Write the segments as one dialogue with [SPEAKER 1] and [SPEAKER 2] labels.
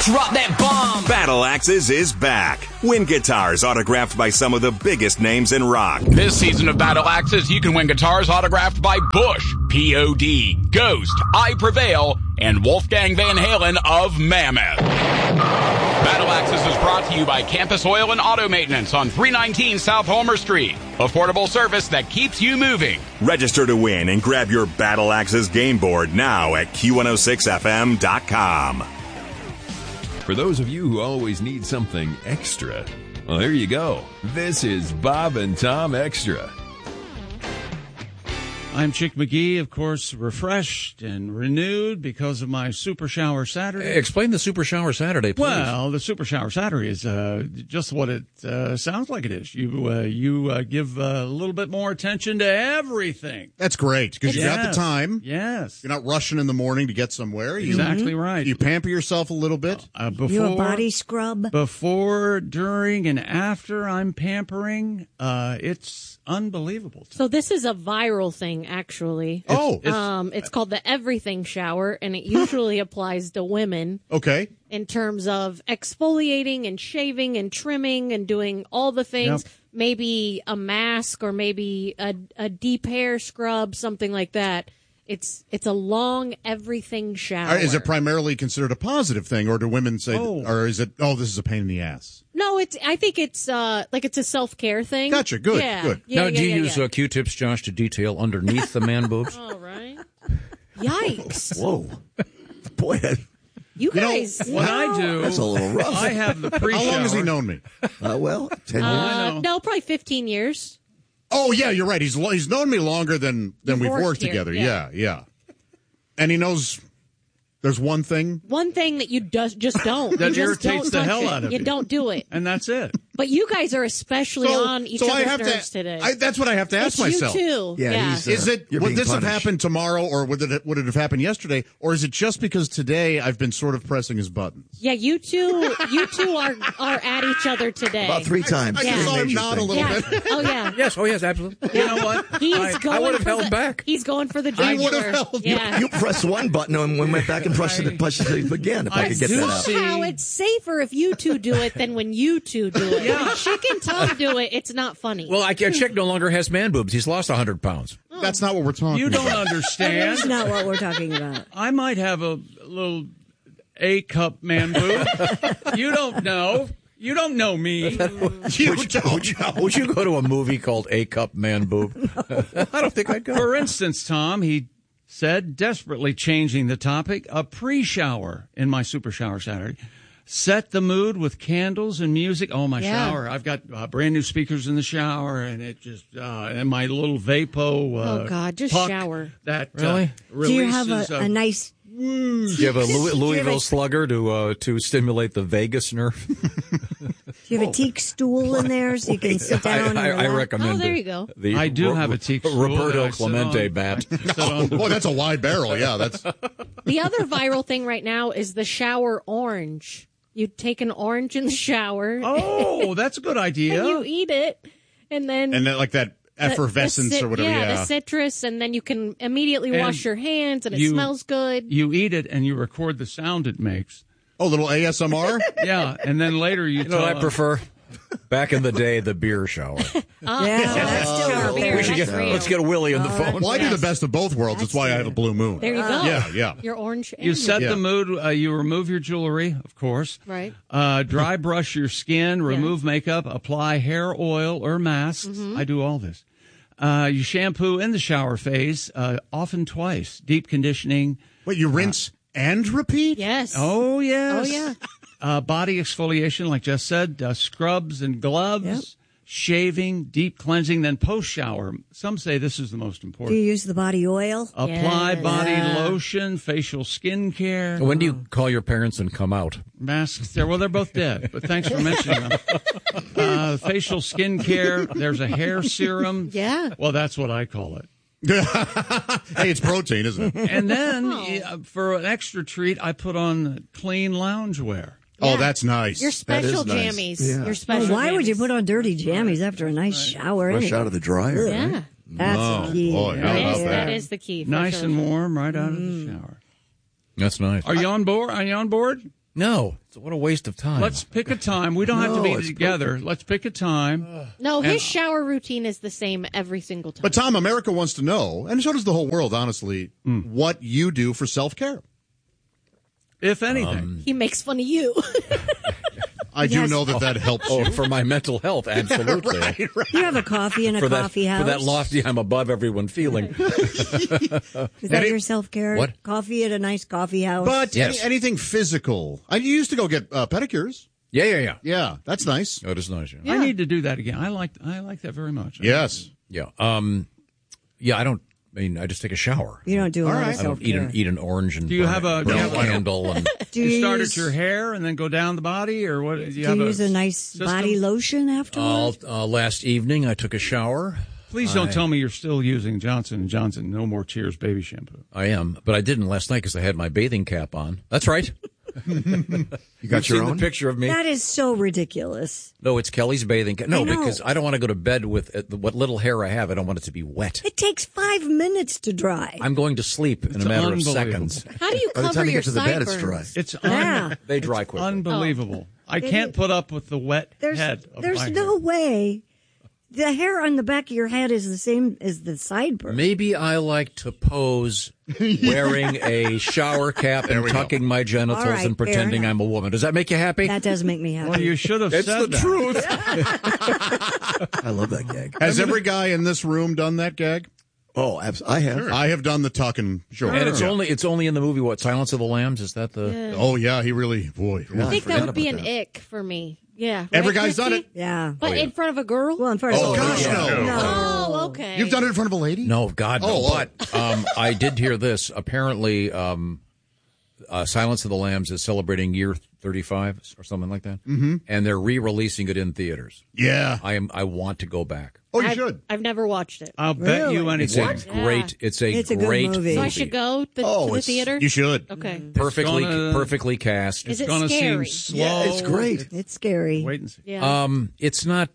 [SPEAKER 1] Drop that bomb.
[SPEAKER 2] Battle Axes is back. Win guitars autographed by some of the biggest names in rock.
[SPEAKER 3] This season of Battle Axes, you can win guitars autographed by Bush, P.O.D., Ghost, I Prevail, and Wolfgang Van Halen of Mammoth. Battle Axes is brought to you by Campus Oil and Auto Maintenance on 319 South Homer Street. Affordable service that keeps you moving.
[SPEAKER 2] Register to win and grab your Battle Axes game board now at Q106FM.com.
[SPEAKER 4] For those of you who always need something extra, well, here you go. This is Bob and Tom Extra.
[SPEAKER 5] I'm Chick McGee, of course, refreshed and renewed because of my Super Shower Saturday.
[SPEAKER 6] Explain the Super Shower Saturday, please.
[SPEAKER 5] Well, the Super Shower Saturday is just what it sounds like it is. You give a little bit more attention to everything.
[SPEAKER 7] That's great, because you got the time.
[SPEAKER 5] Yes.
[SPEAKER 7] You're not rushing in the morning to get somewhere.
[SPEAKER 5] Exactly right.
[SPEAKER 7] You pamper yourself a little bit.
[SPEAKER 8] You a body scrub?
[SPEAKER 5] Before, during, and after I'm pampering, it's unbelievable.
[SPEAKER 9] So this is a viral thing, actually. It's called the Everything Shower, and it usually applies to women.
[SPEAKER 7] Okay.
[SPEAKER 9] In terms of exfoliating and shaving and trimming and doing all the things.
[SPEAKER 5] Yep.
[SPEAKER 9] Maybe a mask or maybe a deep hair scrub, something like that. It's a long everything shower.
[SPEAKER 7] Is it primarily considered a positive thing, or do women say, or is it, this is a pain in the ass?
[SPEAKER 9] No, I think it's it's a self-care thing.
[SPEAKER 7] Gotcha. Good.
[SPEAKER 9] Yeah.
[SPEAKER 7] Good.
[SPEAKER 6] Now, do you use Q-tips, Josh, to detail underneath the man boobs?
[SPEAKER 9] All right. Yikes.
[SPEAKER 10] Whoa. Boy,
[SPEAKER 9] you guys.
[SPEAKER 5] What I do,
[SPEAKER 10] that's a little rough.
[SPEAKER 5] I have the pre-shower.
[SPEAKER 7] How long has he known me?
[SPEAKER 10] 10 years?
[SPEAKER 9] No, probably 15 years.
[SPEAKER 7] Oh, yeah, you're right. He's known me longer than we've worked
[SPEAKER 9] here,
[SPEAKER 7] together.
[SPEAKER 9] yeah.
[SPEAKER 7] Yeah. And he knows there's one thing.
[SPEAKER 9] One thing that you just don't.
[SPEAKER 5] That
[SPEAKER 9] you just
[SPEAKER 5] irritates
[SPEAKER 9] don't
[SPEAKER 5] the hell
[SPEAKER 9] touch
[SPEAKER 5] out of
[SPEAKER 9] you.
[SPEAKER 5] you.
[SPEAKER 9] Don't do it.
[SPEAKER 5] And that's it.
[SPEAKER 9] But you guys are especially on each other's nerves today.
[SPEAKER 7] That's what I have to ask myself.
[SPEAKER 9] You too.
[SPEAKER 10] Yeah.
[SPEAKER 7] Is it? Would this have happened tomorrow, or would it have happened yesterday, or is it just because today I've been sort of pressing his buttons?
[SPEAKER 9] Yeah, you two are at each other today.
[SPEAKER 10] About 3 times.
[SPEAKER 7] I saw him nod a little bit.
[SPEAKER 9] Oh yeah.
[SPEAKER 6] Yes. Oh, yes, absolutely.
[SPEAKER 5] You know what?
[SPEAKER 6] I would have held back.
[SPEAKER 9] He's going for the
[SPEAKER 7] I would
[SPEAKER 9] jugular.
[SPEAKER 7] have held.
[SPEAKER 9] Yeah.
[SPEAKER 10] You pressed one button and we went back and pressed it again. If I could get that out.
[SPEAKER 9] Somehow it's safer if you two do it than when you two do it. When Chick and Tom do it, it's not funny.
[SPEAKER 6] Well, Chick no longer has man boobs. He's lost 100 pounds.
[SPEAKER 7] That's not what we're talking
[SPEAKER 5] You
[SPEAKER 7] about.
[SPEAKER 5] don't understand.
[SPEAKER 8] That's not what we're talking about.
[SPEAKER 5] I might have a little A-cup man boob. You don't know. You don't know me.
[SPEAKER 6] Would you go to a movie called A Cup Man Boob? I don't think I'd go.
[SPEAKER 5] For instance, Tom, he said, desperately changing the topic, a pre-shower in my Super Shower Saturday. Set the mood with candles and music. Oh, my shower. I've got brand new speakers in the shower, and it just, and my little Vapo.
[SPEAKER 9] Oh, God, just
[SPEAKER 5] puck
[SPEAKER 9] shower.
[SPEAKER 5] That
[SPEAKER 6] really?
[SPEAKER 8] Do you have a nice...
[SPEAKER 6] Do you have a Louisville Slugger to stimulate the vagus nerve?
[SPEAKER 8] Do you have a teak stool in there so you can sit down?
[SPEAKER 6] I recommend.
[SPEAKER 9] Oh, there you go.
[SPEAKER 5] I do have a teak stool.
[SPEAKER 6] Roberto Clemente bat.
[SPEAKER 7] Oh, that's a wide barrel. Yeah, that's.
[SPEAKER 9] The other viral thing right now is the shower orange. You take an orange in the shower.
[SPEAKER 5] Oh, that's a good idea.
[SPEAKER 9] And you eat it, and then
[SPEAKER 7] like that effervescence or whatever.
[SPEAKER 9] Yeah, the citrus, and then you can immediately wash your hands, and it smells good.
[SPEAKER 5] You eat it, and you record the sound it makes.
[SPEAKER 7] Oh, little ASMR?
[SPEAKER 5] Yeah, and then later you
[SPEAKER 6] know what I prefer? Back in the day, the beer shower.
[SPEAKER 8] That's still our beer.
[SPEAKER 6] Let's get Willie on the phone.
[SPEAKER 7] Well, I do the best of both worlds. That's why I have a blue moon.
[SPEAKER 9] There you go.
[SPEAKER 7] Yeah.
[SPEAKER 9] Your orange.
[SPEAKER 5] You set the mood. You remove your jewelry, of course.
[SPEAKER 9] Right.
[SPEAKER 5] Dry brush your skin. Remove makeup. Apply hair oil or masks. I do all this. You shampoo in the shower phase, often twice. Deep conditioning.
[SPEAKER 7] Wait, you rinse and repeat?
[SPEAKER 9] Yes.
[SPEAKER 5] Oh, yes.
[SPEAKER 9] Oh, yeah.
[SPEAKER 5] Body exfoliation, like Jess said, scrubs and gloves, shaving, deep cleansing, then post-shower. Some say this is the most important.
[SPEAKER 8] Do you use the body oil?
[SPEAKER 5] Apply body lotion, facial skin care.
[SPEAKER 6] When do you call your parents and come out?
[SPEAKER 5] Masks there. Well, they're both dead, but thanks for mentioning them. Facial skin care. There's a hair serum.
[SPEAKER 9] Yeah.
[SPEAKER 5] Well, that's what I call it.
[SPEAKER 7] Hey, it's protein, isn't it?
[SPEAKER 5] And then for an extra treat, I put on clean loungewear.
[SPEAKER 7] Oh, that's nice.
[SPEAKER 9] Your special jammies. Yeah. Your special.
[SPEAKER 8] Why would you
[SPEAKER 9] jammies.
[SPEAKER 8] put on dirty jammies after a nice shower?
[SPEAKER 10] Fresh out of the dryer.
[SPEAKER 9] Yeah.
[SPEAKER 10] Right?
[SPEAKER 8] That's the key.
[SPEAKER 7] Boy, how about
[SPEAKER 9] That is the key.
[SPEAKER 5] Nice and warm right out of the shower.
[SPEAKER 6] That's nice.
[SPEAKER 5] Are you on board?
[SPEAKER 6] No. What a waste of time.
[SPEAKER 5] Let's pick a time. We don't have to be together. Perfect. Let's pick a time.
[SPEAKER 9] No, his shower routine is the same every single time.
[SPEAKER 7] But, Tom, America wants to know, and so does the whole world, honestly, what you do for self-care.
[SPEAKER 5] If anything.
[SPEAKER 9] He makes fun of you.
[SPEAKER 7] I do know that helps you.
[SPEAKER 6] For my mental health, absolutely.
[SPEAKER 7] Right.
[SPEAKER 8] You have a coffee in a coffee house.
[SPEAKER 6] For that lofty, I'm above everyone feeling.
[SPEAKER 8] Is that your self-care?
[SPEAKER 6] What?
[SPEAKER 8] Coffee at a nice coffee house?
[SPEAKER 7] But
[SPEAKER 6] yes.
[SPEAKER 7] anything physical. I used to go get pedicures.
[SPEAKER 6] Yeah.
[SPEAKER 7] Yeah, that's nice.
[SPEAKER 6] Oh, it is nice. Yeah.
[SPEAKER 5] I need to do that again. I like that very much.
[SPEAKER 7] Yes.
[SPEAKER 6] Yeah. I don't. I mean, I just take a shower.
[SPEAKER 8] You don't do a lot of
[SPEAKER 6] I don't
[SPEAKER 8] self-care.
[SPEAKER 6] eat an orange and
[SPEAKER 5] Do you have a
[SPEAKER 6] candle and
[SPEAKER 5] you start at your hair and then go down the body, or what? Do you
[SPEAKER 8] use a nice
[SPEAKER 5] system?
[SPEAKER 8] body lotion afterwards?
[SPEAKER 6] last evening I took a shower.
[SPEAKER 5] Please don't tell me you're still using Johnson & Johnson No More Tears baby shampoo.
[SPEAKER 6] I am, but I didn't last night because I had my bathing cap on. That's right.
[SPEAKER 10] You got your
[SPEAKER 6] seen
[SPEAKER 10] own
[SPEAKER 6] the picture of me?
[SPEAKER 8] That is so ridiculous.
[SPEAKER 6] No, it's Kelly's bathing cap. No,
[SPEAKER 8] I know.
[SPEAKER 6] because I don't want to go to bed with what little hair I have. I don't want it to be wet.
[SPEAKER 8] It takes 5 minutes to dry.
[SPEAKER 6] I'm going to sleep in a matter of seconds.
[SPEAKER 9] How do you
[SPEAKER 10] By the
[SPEAKER 9] cover
[SPEAKER 10] time you
[SPEAKER 9] your
[SPEAKER 10] get to the bed, it's dry.
[SPEAKER 9] sideburns?
[SPEAKER 5] It's
[SPEAKER 8] Yeah.
[SPEAKER 6] They dry quickly.
[SPEAKER 5] unbelievable. I can't put up with the wet head of
[SPEAKER 8] There's
[SPEAKER 5] my
[SPEAKER 8] no
[SPEAKER 5] hair.
[SPEAKER 8] way. The hair on the back of your head is the same as the sideburn.
[SPEAKER 6] Maybe I like to pose wearing a shower cap and tucking my genitals
[SPEAKER 8] All right,
[SPEAKER 6] and pretending
[SPEAKER 8] fair
[SPEAKER 6] I'm a woman. Does that make you happy?
[SPEAKER 8] That does make me happy.
[SPEAKER 5] Well, you should have
[SPEAKER 6] It's
[SPEAKER 5] said
[SPEAKER 6] the
[SPEAKER 5] that.
[SPEAKER 6] truth.
[SPEAKER 10] I love that gag.
[SPEAKER 7] Has every guy in this room done that gag?
[SPEAKER 10] Oh, I have.
[SPEAKER 7] I have done the tucking. Sure.
[SPEAKER 6] And it's only in the movie, what, Silence of the Lambs? Is that the...
[SPEAKER 7] Oh, yeah, he really, boy.
[SPEAKER 9] I think that
[SPEAKER 10] forgot
[SPEAKER 9] would be an
[SPEAKER 10] about that.
[SPEAKER 9] ick for me. Yeah.
[SPEAKER 7] Every
[SPEAKER 9] right,
[SPEAKER 7] guy's done
[SPEAKER 9] Christy?
[SPEAKER 7] it.
[SPEAKER 8] Yeah.
[SPEAKER 9] But in front of a girl?
[SPEAKER 8] Well, in front of
[SPEAKER 7] Oh, gosh, no.
[SPEAKER 9] Oh, okay.
[SPEAKER 7] You've done it in front of a lady?
[SPEAKER 6] No, God, no.
[SPEAKER 7] Oh,
[SPEAKER 6] But I did hear this. Apparently, Silence of the Lambs is celebrating year 35 or something like that. Mm-hmm. And they're re-releasing it in theaters.
[SPEAKER 7] Yeah.
[SPEAKER 6] I want to go back.
[SPEAKER 7] Oh, you should.
[SPEAKER 9] I've never watched it.
[SPEAKER 5] I'll bet you
[SPEAKER 6] It's
[SPEAKER 5] anything.
[SPEAKER 6] a great. It's a
[SPEAKER 8] It's a good
[SPEAKER 6] great
[SPEAKER 8] movie.
[SPEAKER 9] So I should go to the theater?
[SPEAKER 7] You should.
[SPEAKER 9] Okay.
[SPEAKER 6] Perfectly cast.
[SPEAKER 9] Is it
[SPEAKER 5] Gonna
[SPEAKER 9] scary?
[SPEAKER 5] seem slow.
[SPEAKER 10] Yeah, it's great.
[SPEAKER 8] It's scary.
[SPEAKER 5] Wait and see.
[SPEAKER 9] Yeah.
[SPEAKER 6] It's not.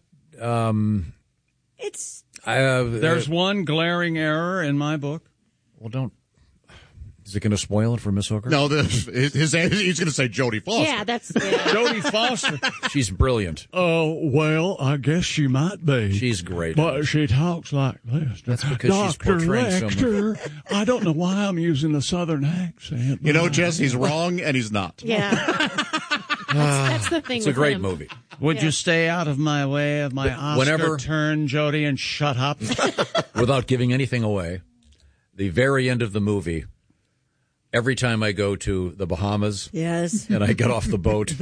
[SPEAKER 8] It's
[SPEAKER 5] There's one glaring error in my book.
[SPEAKER 6] Well, don't. Is it going to spoil it for Miss Hooker?
[SPEAKER 7] No, he's going to say Jodie Foster.
[SPEAKER 9] Yeah, that's.
[SPEAKER 5] Jodie Foster.
[SPEAKER 6] She's brilliant.
[SPEAKER 5] Oh, well, I guess she might be.
[SPEAKER 6] She's great.
[SPEAKER 5] But she talks like this.
[SPEAKER 6] That's because she's portraying someone.
[SPEAKER 5] I don't know why I'm using a southern accent.
[SPEAKER 7] You know, Jess, he's wrong and he's not.
[SPEAKER 9] Yeah. That's the thing.
[SPEAKER 6] It's a
[SPEAKER 9] with
[SPEAKER 6] great
[SPEAKER 9] him.
[SPEAKER 6] movie.
[SPEAKER 5] Would you stay out of my way of my Oscar
[SPEAKER 6] Whenever-
[SPEAKER 5] turn, Jodie, and shut up?
[SPEAKER 6] Without giving anything away, the very end of the movie, every time I go to the Bahamas
[SPEAKER 8] yes.
[SPEAKER 6] and I get off the boat,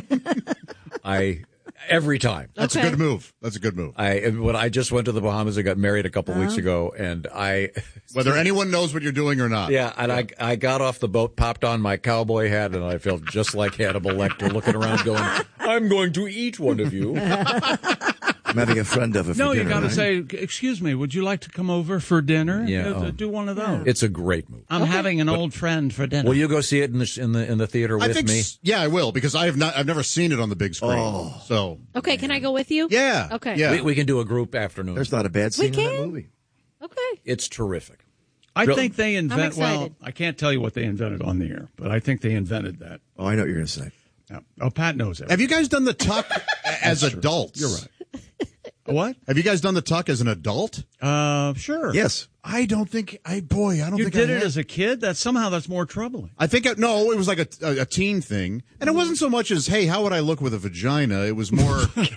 [SPEAKER 6] every time.
[SPEAKER 7] That's a good move. That's a good move.
[SPEAKER 6] When I just went to the Bahamas, I got married a couple weeks ago, and
[SPEAKER 7] Whether anyone knows what you're doing or not.
[SPEAKER 6] yeah, and I got off the boat, popped on my cowboy hat, and I felt just like Hannibal Lecter, looking around, going, "I'm going to eat one of you."
[SPEAKER 10] I'm having a friend of it.
[SPEAKER 5] No, you got to say, excuse me, would you like to come over for dinner?
[SPEAKER 6] Yeah,
[SPEAKER 5] Do one of those.
[SPEAKER 6] It's a great movie.
[SPEAKER 5] I'm having an old friend for dinner.
[SPEAKER 6] Will you go see it in the theater
[SPEAKER 7] I
[SPEAKER 6] with
[SPEAKER 7] think,
[SPEAKER 6] me?
[SPEAKER 7] yeah, I will, because I've never seen it on the big screen. So,
[SPEAKER 9] Okay, can I go with you?
[SPEAKER 7] yeah.
[SPEAKER 9] Okay.
[SPEAKER 7] Yeah.
[SPEAKER 6] We can do a group afternoon.
[SPEAKER 10] There's not a bad scene in that
[SPEAKER 9] can?
[SPEAKER 10] movie.
[SPEAKER 9] Okay.
[SPEAKER 6] It's terrific.
[SPEAKER 5] I think they
[SPEAKER 9] I'm
[SPEAKER 5] invent. Well,
[SPEAKER 9] excited.
[SPEAKER 5] I can't tell you what they invented on the air, but I think they invented that.
[SPEAKER 10] Oh, I know what you're going to say.
[SPEAKER 5] Yeah. Oh, Pat knows it.
[SPEAKER 7] Have you guys done the tuck as adults?
[SPEAKER 5] You're right. What?
[SPEAKER 7] Have you guys done the tuck as an adult?
[SPEAKER 5] Sure.
[SPEAKER 10] Yes.
[SPEAKER 7] I don't think. I don't
[SPEAKER 5] You
[SPEAKER 7] think
[SPEAKER 5] did
[SPEAKER 7] I
[SPEAKER 5] it
[SPEAKER 7] have.
[SPEAKER 5] as a kid. That's more troubling.
[SPEAKER 7] I think no, it was like a teen thing, and it wasn't so much as, hey, how would I look with a vagina? It was more.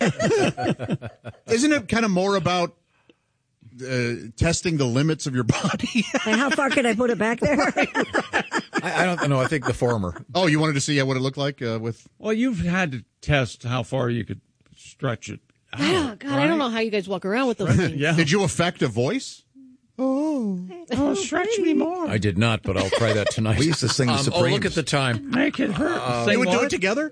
[SPEAKER 7] Isn't it kind of more about testing the limits of your body?
[SPEAKER 8] And how far could I put it back there?
[SPEAKER 6] I don't know. I think the former.
[SPEAKER 7] Oh, you wanted to see what it looked like with?
[SPEAKER 5] Well, you've had to test how far you could stretch it.
[SPEAKER 9] Oh, God, I don't know how you guys walk around with those things.
[SPEAKER 5] Yeah.
[SPEAKER 7] Did you affect a voice?
[SPEAKER 5] Oh, stretch me more.
[SPEAKER 6] I did not, but I'll try that tonight.
[SPEAKER 10] We used to sing the
[SPEAKER 6] Oh,
[SPEAKER 10] Supremes.
[SPEAKER 6] look at the time.
[SPEAKER 5] Make it hurt.
[SPEAKER 7] They
[SPEAKER 5] Sing
[SPEAKER 7] would do
[SPEAKER 5] what?
[SPEAKER 7] it together.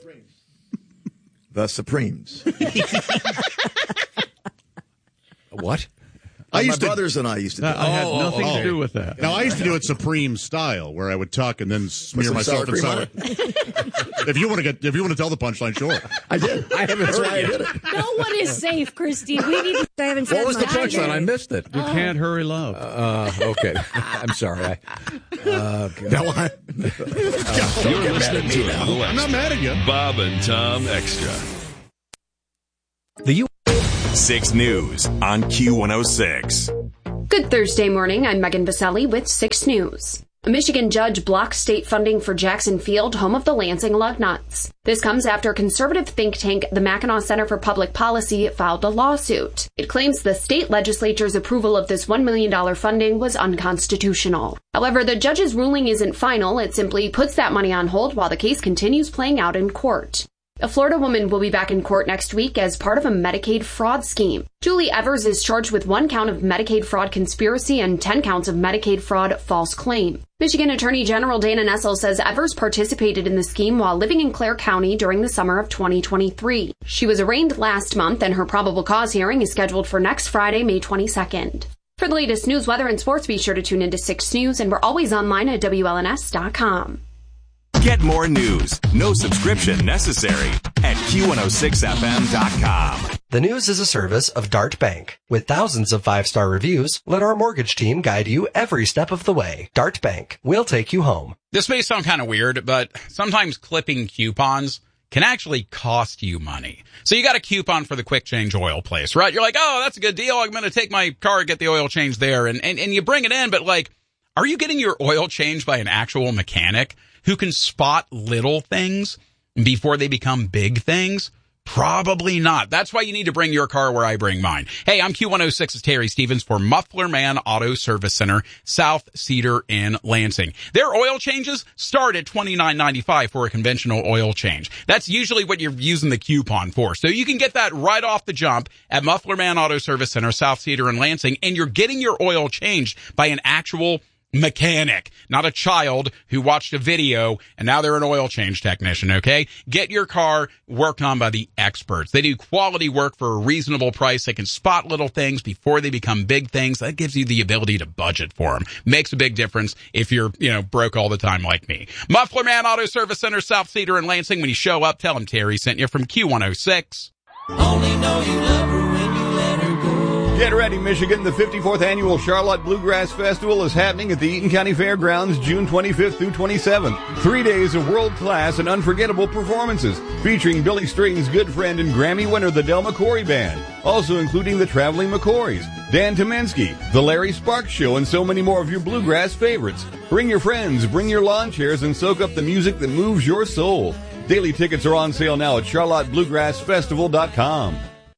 [SPEAKER 10] The Supremes.
[SPEAKER 6] What?
[SPEAKER 10] My brothers and I used to do it.
[SPEAKER 5] I had nothing to do with that.
[SPEAKER 7] Now, I used to do it Supreme style, where I would tuck and then smear myself in sour. If you want to tell the punchline, sure.
[SPEAKER 10] I did. I haven't heard it. I did it.
[SPEAKER 9] No one is safe, Christy. We need to.
[SPEAKER 6] What was the punchline? I missed it.
[SPEAKER 5] You can't hurry love.
[SPEAKER 6] Okay. I'm sorry.
[SPEAKER 4] You're listening to it.
[SPEAKER 7] I'm not mad at you.
[SPEAKER 4] Bob and Tom Extra.
[SPEAKER 2] 6 News on Q106.
[SPEAKER 1] Good Thursday morning. I'm Megan Vaselli with 6 News. A Michigan judge blocked state funding for Jackson Field, home of the Lansing Lugnuts. This comes after conservative think tank the Mackinac Center for Public Policy filed a lawsuit. It claims the state legislature's approval of this $1 million funding was unconstitutional. However, the judge's ruling isn't final. It simply puts that money on hold while the case continues playing out in court. A Florida woman will be back in court next week as part of a Medicaid fraud scheme. Julie Evers is charged with 1 count of Medicaid fraud conspiracy and 10 counts of Medicaid fraud false claim. Michigan Attorney General Dana Nessel says Evers participated in the scheme while living in Clare County during the summer of 2023. She was arraigned last month, and her probable cause hearing is scheduled for next Friday, May 22nd. For the latest news, weather, and sports, be sure to tune into 6 News, and we're always online at WLNS.com.
[SPEAKER 2] Get more news, no subscription necessary, at Q106FM.com.
[SPEAKER 11] The News is a service of Dart Bank. With thousands of 5-star reviews, let our mortgage team guide you every step of the way. Dart Bank. We'll take you home.
[SPEAKER 3] This may sound kind of weird, but sometimes clipping coupons can actually cost you money. So you got a coupon for the Quick Change oil place, right? You're like, oh, that's a good deal. I'm going to take my car and get the oil changed there. And you bring it in, but like, are you getting your oil changed by an actual mechanic who can spot little things before they become big things? Probably not. That's why you need to bring your car where I bring mine. Hey, I'm Q106's Terry Stevens for Muffler Man Auto Service Center, South Cedar in Lansing. Their oil changes start at $29.95 for a conventional oil change. That's usually what you're using the coupon for. So you can get that right off the jump at Muffler Man Auto Service Center, South Cedar in Lansing, and you're getting your oil changed by an actual mechanic, not a child who watched a video and now they're an oil change technician, okay? Get your car worked on by the experts. They do quality work for a reasonable price. They can spot little things before they become big things. That gives you the ability to budget for them. Makes a big difference if you're, broke all the time like me. Muffler Man Auto Service Center, South Cedar in Lansing. When you show up, tell them Terry sent you from Q106.
[SPEAKER 12] Only know you love her when you let her go.
[SPEAKER 13] Get ready, Michigan. The 54th Annual Charlotte Bluegrass Festival is happening at the Eaton County Fairgrounds June 25th through 27th. 3 days of world-class and unforgettable performances featuring Billy String's good friend and Grammy winner, the Del McCoury Band. Also including the Traveling McCourys, Dan Tomensky, the Larry Sparks Show, and so many more of your bluegrass favorites. Bring your friends, bring your lawn chairs, and soak up the music that moves your soul. Daily tickets are on sale now at CharlotteBluegrassFestival.com.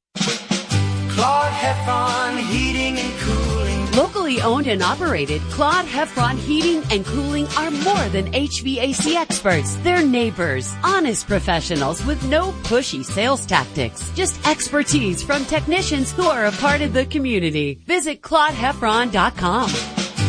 [SPEAKER 12] Claude Heffron Heating and Cooling.
[SPEAKER 14] Locally owned and operated, Claude Heffron Heating and Cooling are more than HVAC experts. They're neighbors, honest professionals with no pushy sales tactics. Just expertise from technicians who are a part of the community. Visit ClaudeHeffron.com.